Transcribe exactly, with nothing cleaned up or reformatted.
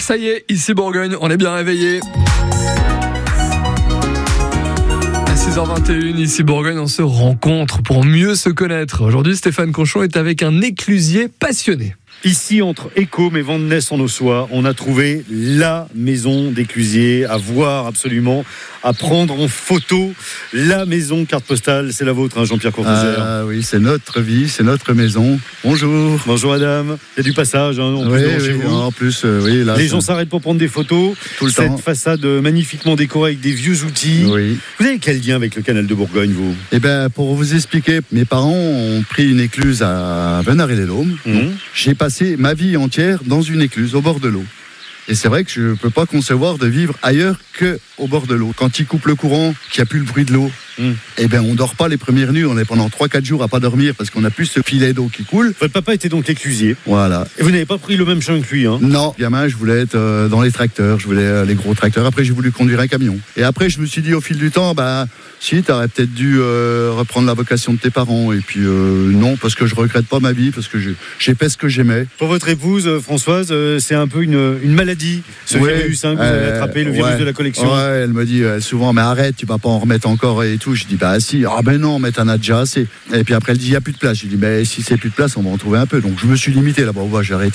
Ça y est, ici Bourgogne, on est bien réveillés. À six heures vingt et une, ici Bourgogne, on se rencontre pour mieux se connaître. Aujourd'hui, Stéphane Conchon est avec un éclusier passionné. Ici, entre Écôme et Vandenesse-en-Ossois, on a trouvé la maison d'éclusier à voir absolument, à prendre en photo. La maison carte postale, c'est la vôtre, hein, Jean-Pierre Courvoisier. Ah oui, c'est notre vie, c'est notre maison. Bonjour. Bonjour madame. Il y a du passage, hein, en oui, plus, oui, chez vous. en plus, euh, oui. Là, Les c'est... gens s'arrêtent pour prendre des photos. Tout le Cette temps. façade magnifiquement décorée avec des vieux outils. Oui. Vous avez quel lien avec le canal de Bourgogne, vous ? Eh bien, pour vous expliquer, mes parents ont pris une écluse à Venard-et-les-Laumes. Mmh. J'ai passé ma vie entière dans une écluse, au bord de l'eau. Et c'est vrai que je ne peux pas concevoir de vivre ailleurs qu'au bord de l'eau. Quand il coupe le courant, qu'il n'y a plus le bruit de l'eau, mm. eh ben on ne dort pas les premières nuits. On est pendant trois quatre jours à pas dormir parce qu'on n'a plus ce filet d'eau qui coule. Votre papa était donc l'éclusier. Voilà. Et vous n'avez pas pris le même chemin que lui, hein ? Non, gamin, je voulais être euh, dans les tracteurs, je voulais euh, les gros tracteurs. Après, j'ai voulu conduire un camion. Et après, je me suis dit au fil du temps, bah, si, tu aurais peut-être dû euh, reprendre la vocation de tes parents. Et puis, euh, non, parce que je regrette pas ma vie, parce que je, j'ai fait ce que j'aimais. Pour votre épouse, euh, Françoise, euh, c'est un peu une, une maladie, ce ouais, virus hein, que vous euh, avez attrapé, le virus ouais, de la collection. Ouais, elle me dit euh, souvent, mais arrête, tu vas pas en remettre encore et tout. Je dis, bah si, ah ben non, mais t'en as déjà assez. Et puis après, elle dit, il n'y a plus de place. Je dis, mais si c'est plus de place, on va en trouver un peu. Donc je me suis limité là-bas. Ouais, j'ai arrêté.